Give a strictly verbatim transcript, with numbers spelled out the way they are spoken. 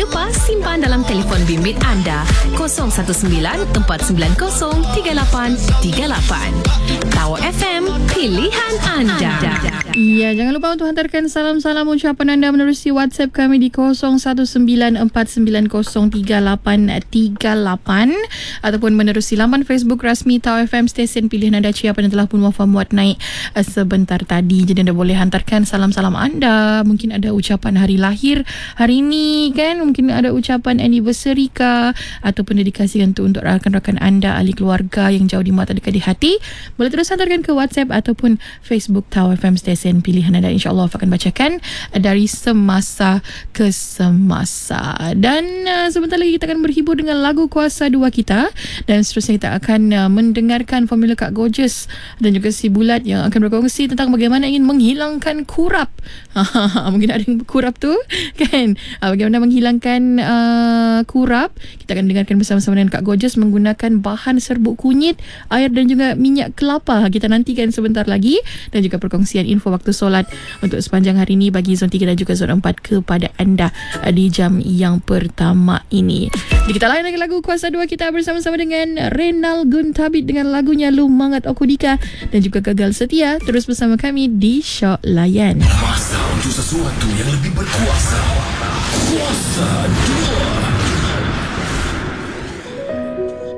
lupa simpan dalam telefon bimbit anda kosong satu sembilan empat sembilan kosong tiga lapan tiga lapan. Tower F M, pilihan anda. Ya, jangan lupa untuk hantarkan salam-salam ucapan anda menerusi WhatsApp kami di kosong satu sembilan empat sembilan kosong tiga lapan tiga lapan ataupun menerusi laman Facebook rasmi Tower F M stesen pilihan anda Cia yang telah pun Wafa muat naik uh, sebentar tadi. Jadi anda boleh hantarkan salam-salam anda. Mungkin ada ucapan hari lahir hari ini kan, mungkin ada ucapan anniversary kah, ataupun dedikasikan untuk, untuk rakan-rakan anda, ahli keluarga yang jauh di mata dekat di hati. Boleh terus hantarkan ke WhatsApp ataupun Facebook Tower F M stesen pilihan anda. InsyaAllah akan bacakan dari semasa ke semasa. Dan uh, sebentar lagi kita akan berhibur dengan lagu Kuasa Dua kita, dan seterusnya kita akan uh, mendengarkan Formula Kak Gorgeous dan juga si Bulat yang akan berkongsi tentang bagaimana ingin menghilangkan kurap. Mungkin ada yang kurap tu kan, uh, bagaimana menghilangkan uh, kurap. Kita akan dengarkan bersama-sama dengan Kak Gorgeous menggunakan bahan serbuk kunyit, air dan juga minyak kelapa. Kita nantikan sebentar lagi, dan juga perkongsian info waktu solat untuk sepanjang hari ini bagi zon tiga dan juga zon empat kepada anda di jam yang pertama ini. Jadi kita layan lagi lagu Kuasa Dua kita bersama-sama dengan Renal Guntabit dengan lagunya Lumangat Okudika dan juga Gagal Setia. Terus bersama kami di Syok Layan. Masa untuk sesuatu yang lebih berkuasa. Kuasa Dua.